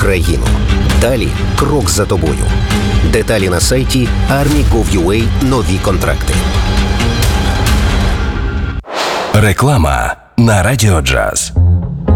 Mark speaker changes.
Speaker 1: Україну. Далі крок за тобою. Деталі на сайті Army.gov.ua. Нові контракти.
Speaker 2: Реклама на Радіо Джаз.